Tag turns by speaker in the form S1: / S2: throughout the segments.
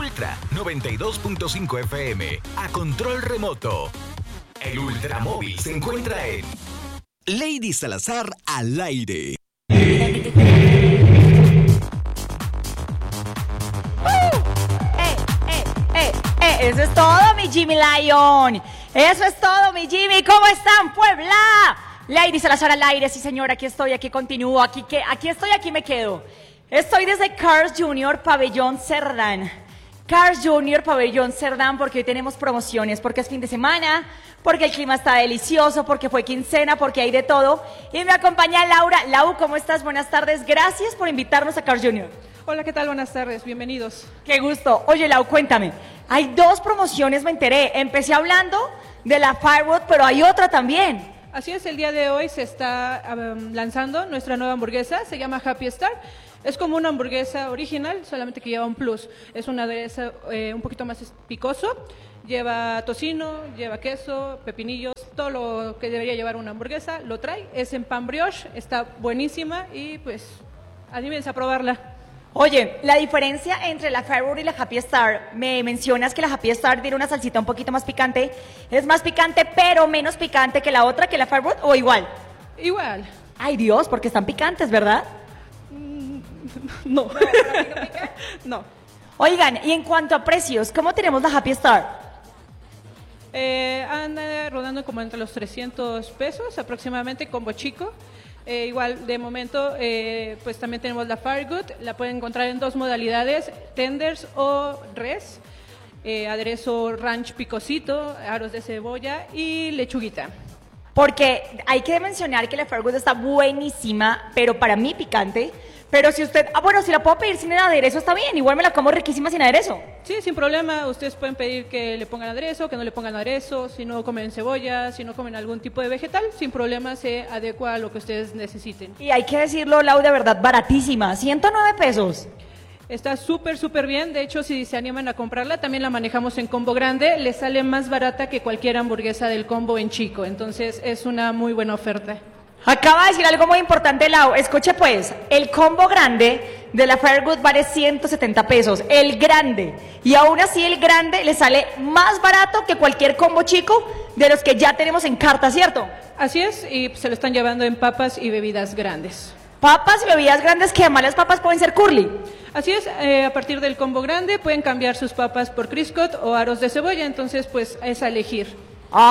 S1: Ultra 92.5 FM. A control remoto. El Ultramóvil se encuentra en Lady Salazar al aire.
S2: Eso es todo, mi Jimmy Lion. Eso es todo, mi Jimmy. ¿Cómo están, Puebla? Lady Salazar al aire, sí, señor. Aquí estoy, aquí continúo. Aquí estoy, aquí me quedo. Estoy desde Carl's Jr. Pabellón Cerdán. Carl's Jr. Pabellón Cerdán, porque hoy tenemos promociones, porque es fin de semana, porque el clima está delicioso, porque fue quincena, porque hay de todo. Y me acompaña Laura. Lau, ¿cómo estás? Buenas tardes. Gracias por invitarnos a Carl's Jr.
S3: Hola, ¿qué tal? Buenas tardes, bienvenidos.
S2: Qué gusto. Oye, Lau, cuéntame. Hay dos promociones, me enteré. Empecé hablando de la Firewood, pero hay otra también.
S3: Así es, el día de hoy se está lanzando nuestra nueva hamburguesa, se llama Happy Star. Es como una hamburguesa original, solamente que lleva un plus. Es una aderezo un poquito más picoso, lleva tocino, lleva queso, pepinillos, todo lo que debería llevar una hamburguesa, lo trae. Es en pan brioche, está buenísima y pues anímense a probarla.
S2: Oye, la diferencia entre la Firewood y la Happy Star, me mencionas que la Happy Star tiene una salsita un poquito más picante. ¿Es más picante pero menos picante que la otra, que la Firewood, o igual?
S3: Igual.
S2: Ay, Dios, porque están picantes, ¿verdad?
S3: No. No.
S2: Oigan, y en cuanto a precios, ¿cómo tenemos la Happy Star?
S3: Anda rodando como entre los 300 pesos aproximadamente, combo chico. Igual, de momento, pues también tenemos la Firewood, la pueden encontrar en dos modalidades, tenders o res, aderezo ranch picosito, aros de cebolla y lechuguita.
S2: Porque hay que mencionar que la Firewood está buenísima, pero para mí picante. Pero si usted, bueno, si la puedo pedir sin el aderezo está bien, igual me la como riquísima sin aderezo.
S3: Sí, sin problema, ustedes pueden pedir que le pongan aderezo, que no le pongan aderezo, si no comen cebolla, si no comen algún tipo de vegetal, sin problema se adecua a lo que ustedes necesiten.
S2: Y hay que decirlo, Lau, de verdad, baratísima, 109 pesos.
S3: Está súper, súper bien, de hecho si se animan a comprarla, también la manejamos en combo grande, le sale más barata que cualquier hamburguesa del combo en chico, entonces es una muy buena oferta.
S2: Acaba de decir algo muy importante, Lau. Escuche pues, el combo grande de la Firewood vale 170 pesos, el grande. Y aún así el grande le sale más barato que cualquier combo chico de los que ya tenemos en carta, ¿cierto?
S3: Así es, y se lo están llevando en papas y bebidas grandes.
S2: Papas y bebidas grandes, que además las papas pueden ser curly.
S3: Así es, a partir del combo grande pueden cambiar sus papas por Criscot o aros de cebolla, entonces pues es a elegir.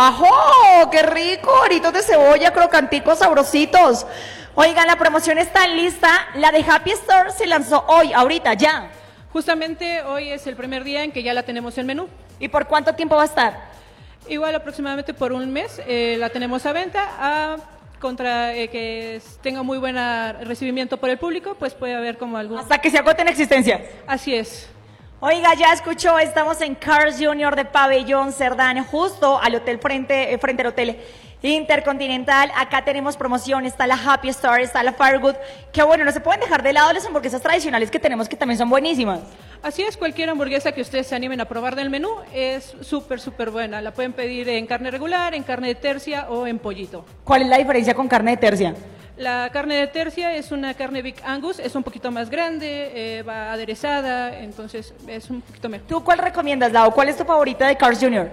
S2: ¡Ajo! ¡Qué rico! Aritos de cebolla, crocanticos, sabrositos. Oigan, la promoción está lista. La de Happy Store se lanzó hoy, ahorita, ya.
S3: Justamente hoy es el primer día en que ya la tenemos en menú.
S2: ¿Y por cuánto tiempo va a estar?
S3: Igual aproximadamente por un mes la tenemos a venta. Contra que tenga muy buen recibimiento por el público, pues puede haber como algún...
S2: Hasta que se agote en existencia.
S3: Así es.
S2: Oiga, ya escuchó, estamos en Carl's Jr. de Pabellón Cerdán, justo al hotel frente al hotel Intercontinental. Acá tenemos promoción, está la Happy Star, está la Firewood, que bueno, no se pueden dejar de lado las hamburguesas tradicionales que tenemos, que también son buenísimas.
S3: Así es, cualquier hamburguesa que ustedes se animen a probar del menú es súper, súper buena. La pueden pedir en carne regular, en carne de tercia o en pollito.
S2: ¿Cuál es la diferencia con carne de tercia?
S3: La carne de tercia es una carne Big Angus, es un poquito más grande, va aderezada, entonces es un poquito mejor.
S2: ¿Tú cuál recomiendas, Lau? ¿Cuál es tu favorita de Carl's Jr.?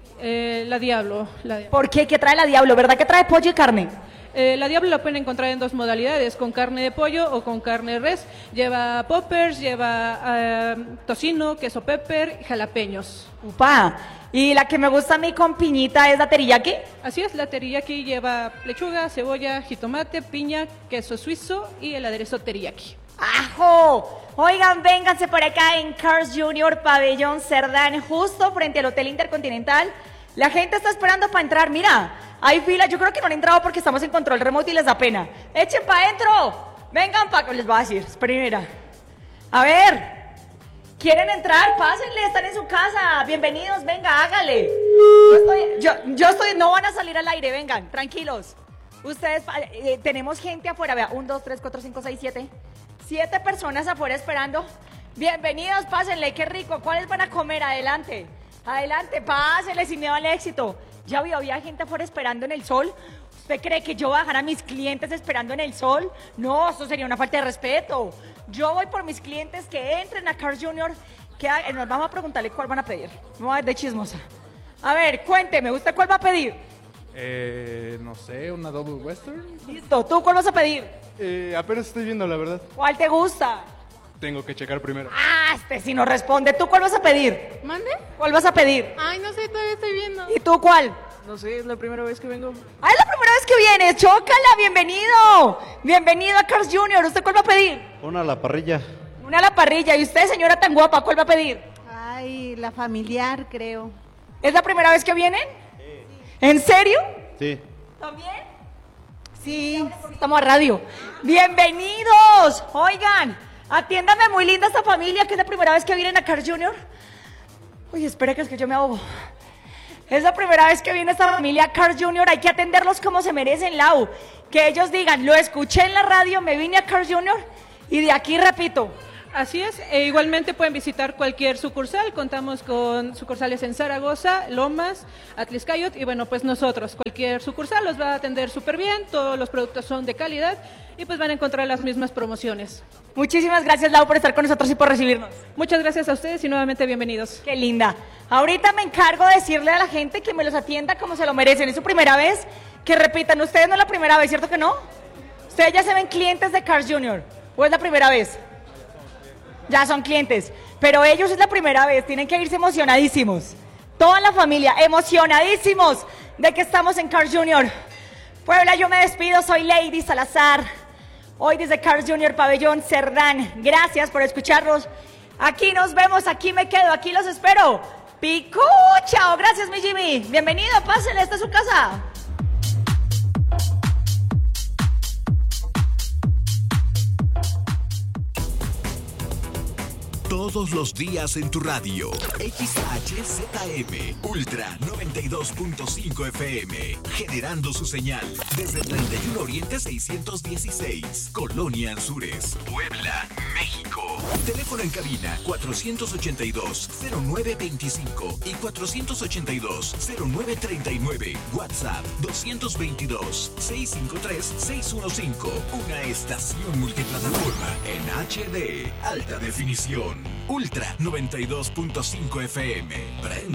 S3: La Diablo.
S2: ¿Por qué? ¿Qué trae la Diablo? ¿Verdad que trae pollo y carne?
S3: La Diablo la pueden encontrar en dos modalidades, con carne de pollo o con carne de res. Lleva poppers, lleva tocino, queso pepper y jalapeños.
S2: ¡Upa! Y la que me gusta a mí con piñita es la teriyaki.
S3: Así es, la teriyaki lleva lechuga, cebolla, jitomate, piña, queso suizo y el aderezo teriyaki.
S2: ¡Ajo! Oigan, vénganse por acá en Carl's Jr. Pabellón Cerdán, justo frente al Hotel Intercontinental. La gente está esperando para entrar, mira, hay fila, yo creo que no han entrado porque estamos en control remoto y les da pena. ¡Echen para adentro! Vengan para... Les voy a decir, primera. A ver... ¿Quieren entrar? Pásenle, están en su casa. Bienvenidos, venga, hágale. Yo estoy, no van a salir al aire, vengan, tranquilos. Ustedes, tenemos gente afuera, vea, 1, 2, 3, 4, 5, 6, 7. 7 personas afuera esperando. Bienvenidos, pásenle, qué rico. ¿Cuáles van a comer? Adelante, adelante, pásenle sin miedo al éxito. Ya había gente afuera esperando en el sol. ¿Usted cree que yo voy a dejar a mis clientes esperando en el sol? No, eso sería una falta de respeto. Yo voy por mis clientes que entren a Carl's Jr., Nos vamos a preguntarle cuál van a pedir. Vamos a ver de chismosa. A ver, cuénteme, ¿usted cuál va a pedir?
S4: No sé, una double western.
S2: Listo, ¿tú cuál vas a pedir?
S4: Apenas estoy viendo, la verdad.
S2: ¿Cuál te gusta?
S4: Tengo que checar primero.
S2: Ah, si no responde. ¿Tú cuál vas a pedir?
S5: ¿Mande?
S2: ¿Cuál vas a pedir?
S5: Ay, no sé, todavía estoy viendo.
S2: ¿Y tú cuál?
S5: No sé, es la primera vez que vengo.
S2: Ah, es la primera vez que vienes. Chócala, bienvenido. Bienvenido a Cars Junior. ¿Usted cuál va a pedir?
S6: Una a la parrilla.
S2: Una a la parrilla. ¿Y usted, señora tan guapa, cuál va a pedir?
S7: Ay, la familiar, creo.
S2: ¿Es la primera vez que vienen? Sí. ¿En serio?
S6: Sí.
S2: ¿También?
S7: Sí.
S2: Estamos a radio. Bienvenidos. Oigan, atiéndame muy linda esta familia que es la primera vez que vienen a Cars Junior. Uy, espera que es que yo me ahogo. Es la primera vez que viene esta familia a Cars Junior. Hay que atenderlos como se merecen, Lau. Que ellos digan, lo escuché en la radio, me vine a Cars Junior y de aquí repito.
S3: Así es, e igualmente pueden visitar cualquier sucursal. Contamos con sucursales en Zaragoza, Lomas, Atliscayot y bueno, pues nosotros. Cualquier sucursal los va a atender súper bien, todos los productos son de calidad y pues van a encontrar las mismas promociones.
S2: Muchísimas gracias, Lau, por estar con nosotros y por recibirnos.
S3: Muchas gracias a ustedes y nuevamente bienvenidos.
S2: Qué linda. Ahorita me encargo de decirle a la gente que me los atienda como se lo merecen. Es su primera vez, que repitan. Ustedes no es la primera vez, ¿cierto que no? Ustedes ya se ven clientes de Cars Junior, ¿o es la primera vez? Ya son clientes, pero ellos es la primera vez, tienen que irse emocionadísimos. Toda la familia, emocionadísimos de que estamos en Cars Junior. Puebla, yo me despido, soy Lady Salazar. Hoy desde Cars Junior Pabellón Cerdán. Gracias por escucharnos. Aquí nos vemos, aquí me quedo, aquí los espero. Picu, chao, gracias mi Jimmy. Bienvenido, pásenle, esta es su casa.
S1: Todos los días en tu radio. XHZM Ultra 92.5 FM. Generando su señal desde 31 Oriente 616. Colonia Anzures, Puebla, México. Teléfono en cabina 482-0925 y 482-0939. WhatsApp 222-653-615. Una estación multiplataforma en HD. Alta definición. Ultra 92.5 FM.